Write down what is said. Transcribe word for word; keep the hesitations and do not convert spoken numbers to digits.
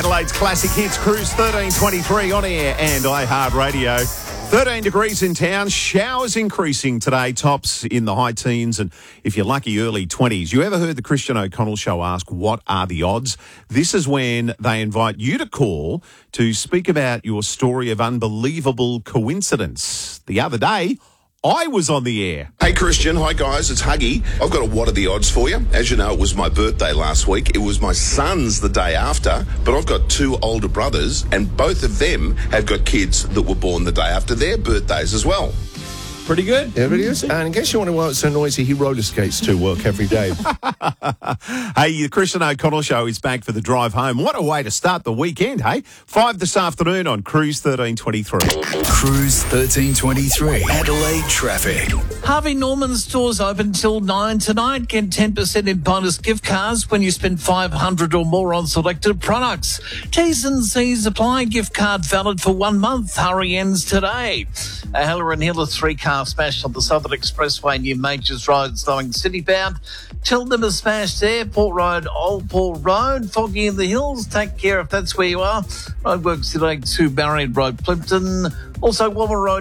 Adelaide's Classic Hits Cruise thirteen twenty-three on air and iHeartRadio. thirteen degrees in town, showers increasing today, tops in the high teens and, if you're lucky, early twenties. You ever heard the Christian O'Connell Show ask, what are the odds? This is when they invite you to call to speak about your story of unbelievable coincidence. The other day, I was on the air. Hey, Christian. Hi, guys. It's Huggy. I've got a what are the odds for you. As you know, it was my birthday last week. It was my son's the day after, but I've got two older brothers, and both of them have got kids that were born the day after their birthdays as well. Pretty good. Yeah, it is. And in case you wonder why it's so noisy, he roller skates to work every day. Hey, the Christian O'Connell Show is back for the drive home. What a way to start the weekend, hey? Five this afternoon on Cruise thirteen twenty-three. Cruise thirteen twenty-three. Adelaide traffic. Harvey Norman stores open till nine tonight. Get ten percent in bonus gift cards when you spend five hundred dollars or more on selected products. T's and C's apply. Gift card valid for one month. Hurry ends today. A Heller and Hill, a three-car smash on the Southern Expressway near Majors Road, slowing city-bound. Cheltenham is smashed. Airport Road, Old Port Road, foggy in the hills. Take care if that's where you are. Roadworks today to Barrier Road, Plimpton. Also, Walmer Road.